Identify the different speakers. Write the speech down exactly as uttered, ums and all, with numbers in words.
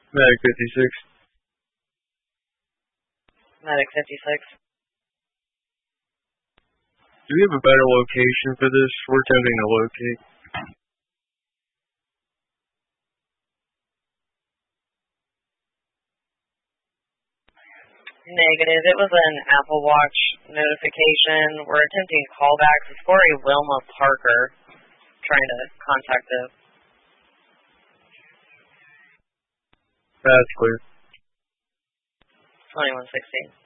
Speaker 1: Medic fifty-six.
Speaker 2: Medic fifty-six.
Speaker 1: Do we have a better location for this? We're attempting to locate.
Speaker 2: Negative. It was an Apple Watch notification. We're attempting callbacks. It's for a Wilma Parker trying to contact the...
Speaker 1: That's clear.
Speaker 2: twenty-one sixteen.